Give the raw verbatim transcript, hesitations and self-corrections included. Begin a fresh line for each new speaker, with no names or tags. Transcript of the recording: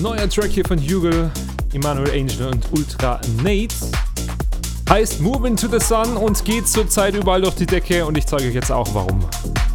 neuer Track hier von Hugel, Emmanuel Angel und Ultra Nate. Heißt Move into the Sun und geht zurzeit überall durch die Decke und ich zeige euch jetzt auch warum.